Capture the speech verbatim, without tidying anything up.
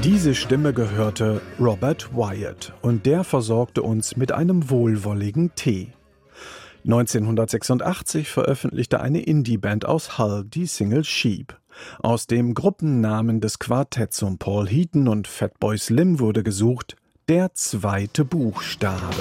Diese Stimme gehörte Robert Wyatt und der versorgte uns mit einem wohlwolligen Tee. neunzehnhundertsechsundachtzig veröffentlichte eine Indie-Band aus Hull die Single Sheep. Aus dem Gruppennamen des Quartetts um Paul Heaton und Fatboy Slim wurde gesucht: der zweite Buchstabe.